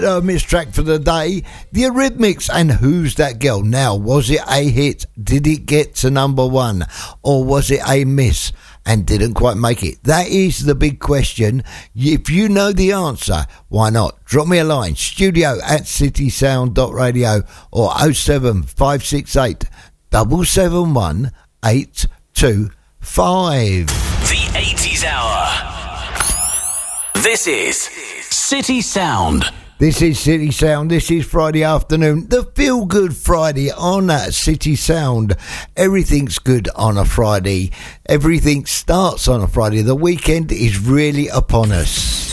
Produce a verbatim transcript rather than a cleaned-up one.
Uh, Miss track for the day, the Eurythmics and Who's That Girl. Now, was it a hit? Did it get to number one? Or was it a miss and didn't quite make it? That is the big question. If you know the answer, why not? Drop me a line, studio at citysound dot radio or oh seven five six eight, seven seven one, eight two five. The eighties Hour. This is City Sound. This is City Sound. This is Friday afternoon. The Feel Good Friday on City Sound. Everything's good on a Friday. Everything starts on a Friday. The weekend is really upon us.